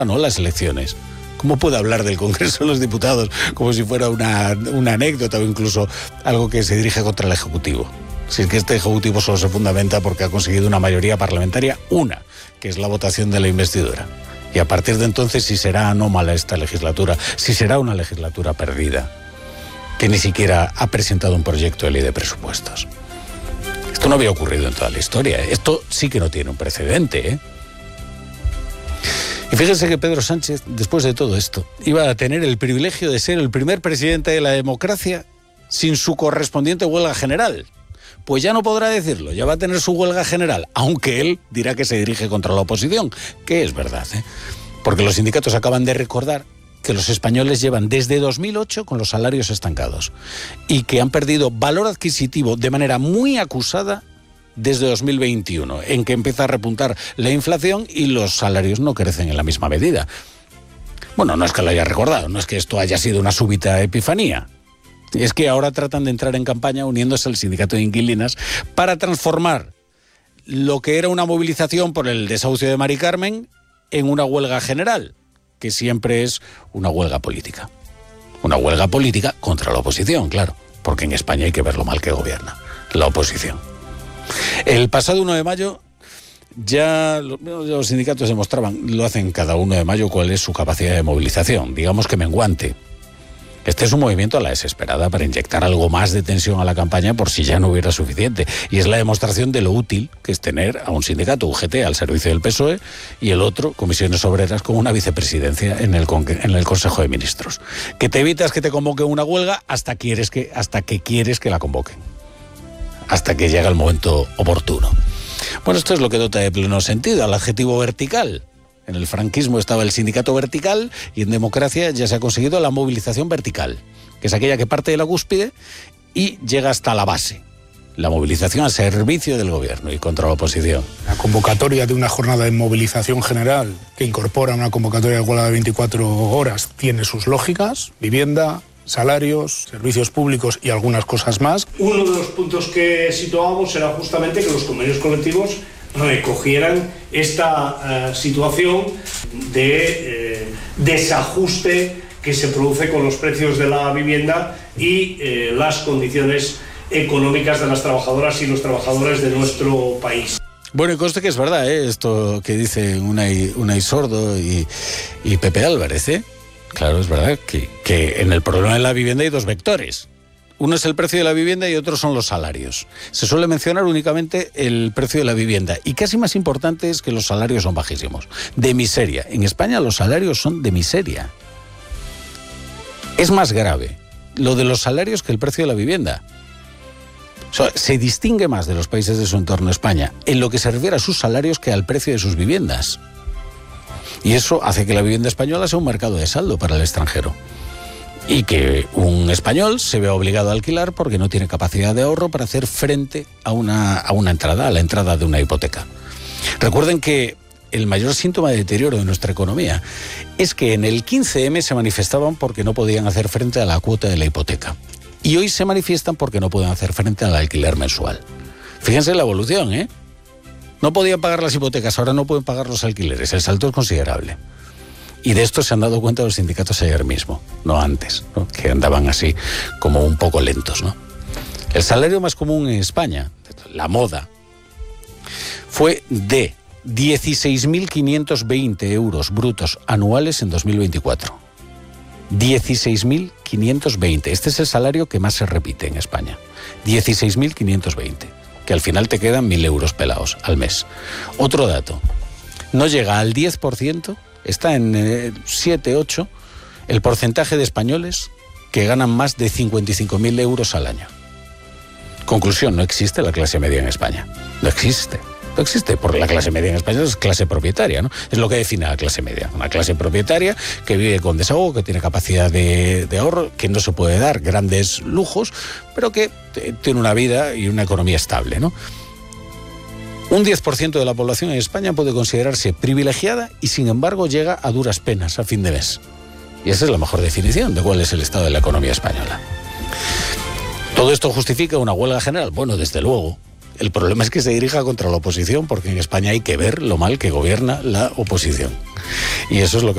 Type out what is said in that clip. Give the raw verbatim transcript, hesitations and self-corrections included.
no las elecciones. ¿Cómo puede hablar del Congreso de los Diputados como si fuera una, una anécdota o incluso algo que se dirige contra el Ejecutivo? Si es que este Ejecutivo solo se fundamenta porque ha conseguido una mayoría parlamentaria, una, que es la votación de la investidura. Y a partir de entonces, si será anómala esta legislatura, si será una legislatura perdida, que ni siquiera ha presentado un proyecto de ley de presupuestos. Esto no había ocurrido en toda la historia. Esto sí que no tiene un precedente, ¿eh? Y fíjense que Pedro Sánchez, después de todo esto, iba a tener el privilegio de ser el primer presidente de la democracia sin su correspondiente huelga general. Pues ya no podrá decirlo, ya va a tener su huelga general, aunque él dirá que se dirige contra la oposición, que es verdad, ¿eh? Porque los sindicatos acaban de recordar que los españoles llevan desde dos mil ocho con los salarios estancados y que han perdido valor adquisitivo de manera muy acusada desde dos mil veintiuno, en que empieza a repuntar la inflación y los salarios no crecen en la misma medida. Bueno, no es que lo haya recordado, no es que esto haya sido una súbita epifanía. Es que ahora tratan de entrar en campaña uniéndose al sindicato de inquilinas para transformar lo que era una movilización por el desahucio de Mari Carmen en una huelga general, que siempre es una huelga política. Una huelga política contra la oposición, claro, porque en España hay que ver lo mal que gobierna la oposición. El pasado uno de mayo ya los sindicatos demostraban, lo hacen cada uno de mayo, cuál es su capacidad de movilización, digamos que menguante. Este es un movimiento a la desesperada para inyectar algo más de tensión a la campaña por si ya no hubiera suficiente. Y es la demostración de lo útil que es tener a un sindicato, U G T, al servicio del P S O E, y el otro, Comisiones Obreras, con una vicepresidencia en el, en el Consejo de Ministros. Que te evitas que te convoquen una huelga hasta, quieres que, hasta que quieres que la convoquen. Hasta que llega el momento oportuno. Bueno, esto es lo que dota de pleno sentido al adjetivo vertical. En el franquismo estaba el sindicato vertical y en democracia ya se ha conseguido la movilización vertical, que es aquella que parte de la cúspide y llega hasta la base. La movilización al servicio del gobierno y contra la oposición. La convocatoria de una jornada de movilización general que incorpora una convocatoria de huelga de veinticuatro horas tiene sus lógicas: vivienda, salarios, servicios públicos y algunas cosas más. Uno de los puntos que situábamos era justamente que los convenios colectivos recogieran esta uh, situación de eh, desajuste que se produce con los precios de la vivienda y eh, las condiciones económicas de las trabajadoras y los trabajadores de nuestro país. Bueno, y conste que es verdad, ¿eh? Esto que dicen Unai, Unai Sordo y, y Pepe Álvarez, ¿eh? Claro, es verdad que, que en el problema de la vivienda hay dos vectores. Uno es el precio de la vivienda y otro son los salarios. Se suele mencionar únicamente el precio de la vivienda y casi más importante es que los salarios son bajísimos. De miseria. En España los salarios son de miseria. Es más grave lo de los salarios que el precio de la vivienda. O sea, se distingue más de los países de su entorno España en lo que se refiere a sus salarios que al precio de sus viviendas. Y eso hace que la vivienda española sea un mercado de saldo para el extranjero. Y que un español se vea obligado a alquilar porque no tiene capacidad de ahorro para hacer frente a una, a una entrada, a la entrada de una hipoteca. Recuerden que el mayor síntoma de deterioro de nuestra economía es que en el quince eme se manifestaban porque no podían hacer frente a la cuota de la hipoteca. Y hoy se manifiestan porque no pueden hacer frente al alquiler mensual. Fíjense la evolución, ¿eh? No podían pagar las hipotecas, ahora no pueden pagar los alquileres. El salto es considerable. Y de esto se han dado cuenta los sindicatos ayer mismo, no antes, ¿no? Que andaban así como un poco lentos, ¿no? El salario más común en España, la moda, fue de dieciséis mil quinientos veinte euros brutos anuales en dos mil veinticuatro. dieciséis mil quinientos veinte. Este es el salario que más se repite en España. dieciséis mil quinientos veinte. Que al final te quedan mil euros pelados al mes. Otro dato. No llega al diez por ciento. Está en eh, siete, ocho, el porcentaje de españoles que ganan más de cincuenta y cinco mil euros al año. Conclusión, no existe la clase media en España. No existe. No existe, porque la clase media en España es clase propietaria, ¿no? Es lo que define a la clase media. Una clase propietaria que vive con desahogo, que tiene capacidad de, de ahorro, que no se puede dar grandes lujos, pero que tiene una vida y una economía estable, ¿no? Un diez por ciento de la población en España puede considerarse privilegiada y, sin embargo, llega a duras penas a fin de mes. Y esa es la mejor definición de cuál es el estado de la economía española. ¿Todo esto justifica una huelga general? Bueno, desde luego. El problema es que se dirija contra la oposición, porque en España hay que ver lo mal que gobierna la oposición. Y eso es lo que